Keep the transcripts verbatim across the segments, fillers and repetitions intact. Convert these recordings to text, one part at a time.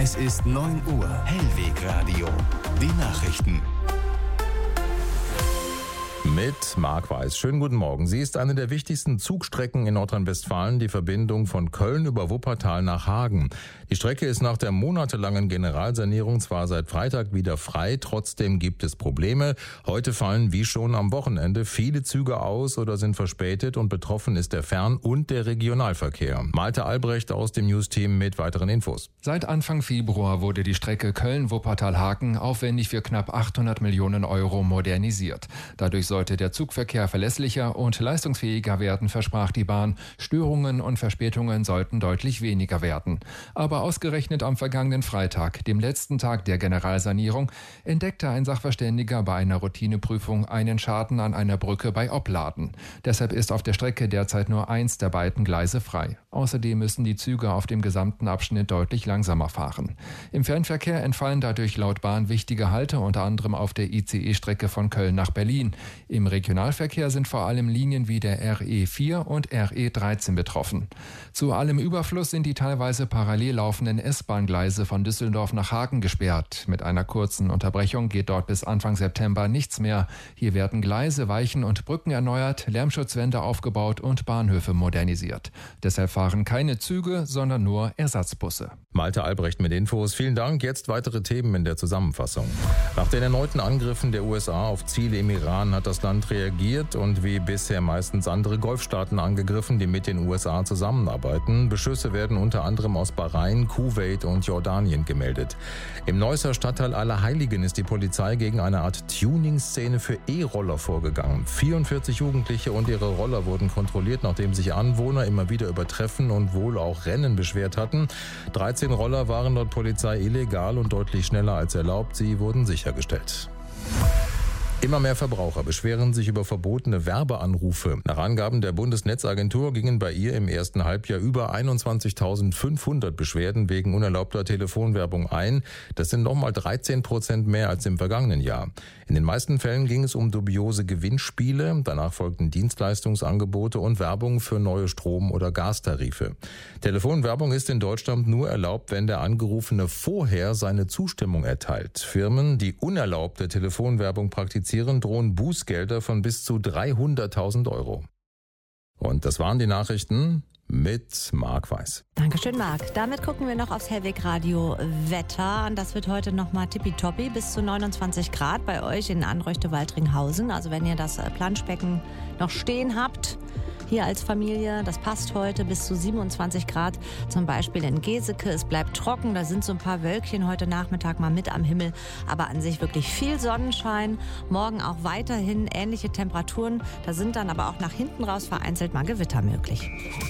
Es ist neun Uhr. Hellwegradio. Die Nachrichten. Mit Marc Weiß. Schönen guten Morgen. Sie ist eine der wichtigsten Zugstrecken in Nordrhein-Westfalen, die Verbindung von Köln über Wuppertal nach Hagen. Die Strecke ist nach der monatelangen Generalsanierung zwar seit Freitag wieder frei, trotzdem gibt es Probleme. Heute fallen wie schon am Wochenende viele Züge aus oder sind verspätet und betroffen ist der Fern- und der Regionalverkehr. Malte Albrecht aus dem News-Team mit weiteren Infos. Seit Anfang Februar wurde die Strecke Köln-Wuppertal-Hagen aufwendig für knapp achthundert Millionen Euro modernisiert. Dadurch sollte der Zugverkehr verlässlicher und leistungsfähiger werden, versprach die Bahn. Störungen und Verspätungen sollten deutlich weniger werden. Aber ausgerechnet am vergangenen Freitag, dem letzten Tag der Generalsanierung, entdeckte ein Sachverständiger bei einer Routineprüfung einen Schaden an einer Brücke bei Opladen. Deshalb ist auf der Strecke derzeit nur eins der beiden Gleise frei. Außerdem müssen die Züge auf dem gesamten Abschnitt deutlich langsamer fahren. Im Fernverkehr entfallen dadurch laut Bahn wichtige Halte, unter anderem auf der I C E-Strecke von Köln nach Berlin. Im Regionalverkehr sind vor allem Linien wie der R E vier und R E dreizehn betroffen. Zu allem Überfluss sind die teilweise parallel laufenden S-Bahn-Gleise von Düsseldorf nach Hagen gesperrt. Mit einer kurzen Unterbrechung geht dort bis Anfang September nichts mehr. Hier werden Gleise, Weichen und Brücken erneuert, Lärmschutzwände aufgebaut und Bahnhöfe modernisiert. Deshalb fahren keine Züge, sondern nur Ersatzbusse. Malte Albrecht mit Infos. Vielen Dank. Jetzt weitere Themen in der Zusammenfassung. Nach den erneuten Angriffen der U S A auf Ziele im Iran hat das Land reagiert und wie bisher meistens andere Golfstaaten angegriffen, die mit den U S A zusammenarbeiten. Beschüsse werden unter anderem aus Bahrain, Kuwait und Jordanien gemeldet. Im Neusser Stadtteil Allerheiligen ist die Polizei gegen eine Art Tuning-Szene für E-Roller vorgegangen. vierundvierzig Jugendliche und ihre Roller wurden kontrolliert, nachdem sich Anwohner immer wieder über Treffen und wohl auch Rennen beschwert hatten. dreizehn Roller waren laut Polizei illegal und deutlich schneller als erlaubt. Sie wurden sichergestellt. Immer mehr Verbraucher beschweren sich über verbotene Werbeanrufe. Nach Angaben der Bundesnetzagentur gingen bei ihr im ersten Halbjahr über einundzwanzigtausendfünfhundert Beschwerden wegen unerlaubter Telefonwerbung ein. Das sind nochmal dreizehn Prozent mehr als im vergangenen Jahr. In den meisten Fällen ging es um dubiose Gewinnspiele. Danach folgten Dienstleistungsangebote und Werbung für neue Strom- oder Gastarife. Telefonwerbung ist in Deutschland nur erlaubt, wenn der Angerufene vorher seine Zustimmung erteilt. Firmen, die unerlaubte Telefonwerbung praktizieren, drohen Bußgelder von bis zu dreihunderttausend Euro. Und das waren die Nachrichten mit Marc Weiß. Dankeschön, Marc. Damit gucken wir noch aufs Hellwegradio Wetter. Und das wird heute nochmal tippitoppi, bis zu neunundzwanzig Grad bei euch in Anreuchte-Waldringhausen. Also wenn ihr das Planschbecken noch stehen habt, hier als Familie, das passt heute, bis zu siebenundzwanzig Grad, zum Beispiel in Geseke. Es bleibt trocken, da sind so ein paar Wölkchen heute Nachmittag mal mit am Himmel, aber an sich wirklich viel Sonnenschein. Morgen auch weiterhin ähnliche Temperaturen, da sind dann aber auch nach hinten raus vereinzelt mal Gewitter möglich.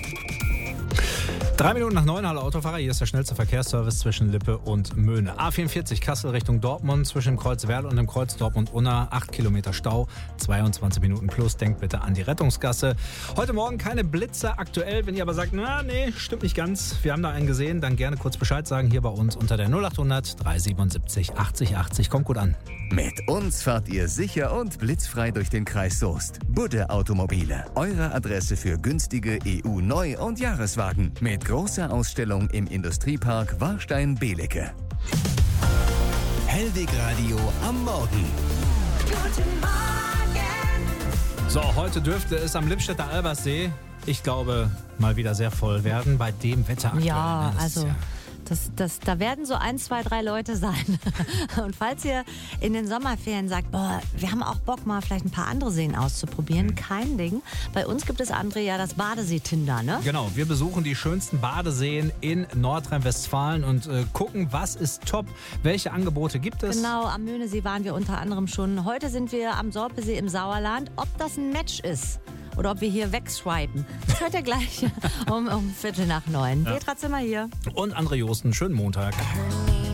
Drei Minuten nach neun, hallo Autofahrer, hier ist der schnellste Verkehrsservice zwischen Lippe und Möhne. A vierundvierzig Kassel Richtung Dortmund, zwischen dem Kreuz Werl und dem Kreuz Dortmund-Unna, acht Kilometer Stau, zweiundzwanzig Minuten plus, denkt bitte an die Rettungsgasse. Heute Morgen keine Blitze aktuell, wenn ihr aber sagt, na nee, stimmt nicht ganz, wir haben da einen gesehen, dann gerne kurz Bescheid sagen, hier bei uns unter der null achthundert dreihundertsiebenundsiebzig achtzig achtzig, kommt gut an. Mit uns fahrt ihr sicher und blitzfrei durch den Kreis Soest. Budde Automobile, eure Adresse für günstige E U-Neu- und Jahreswagen. Mit großer Ausstellung im Industriepark Warstein-Belecke. Hellwegradio am Morgen. Guten Morgen! So, heute dürfte es am Lippstädter Alberssee, ich glaube, mal wieder sehr voll werden bei dem Wetter aktuell. Ja, Das also ist ja Das, das, da werden so ein, zwei, drei Leute sein. Und falls ihr in den Sommerferien sagt, boah, wir haben auch Bock, mal vielleicht ein paar andere Seen auszuprobieren, kein Ding. Bei uns gibt es, André, ja das Badesee-Tinder, ne? Genau, wir besuchen die schönsten Badeseen in Nordrhein-Westfalen und äh, gucken, was ist top, welche Angebote gibt es. Genau, am Möhnesee waren wir unter anderem schon. Heute sind wir am Sorpesee im Sauerland. Ob das ein Match ist oder ob wir hier wegswipen, das hört ihr gleich um, um Viertel nach neun. Ja. Petra Zimmer hier. Und André Josten, schönen Montag.